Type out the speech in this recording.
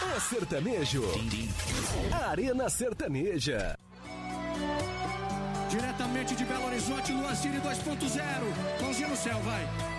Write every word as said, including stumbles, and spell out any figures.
É sertanejo. Arena Sertaneja. Diretamente de Belo Horizonte, Luazine dois ponto zero. Mãozinha no céu, vai.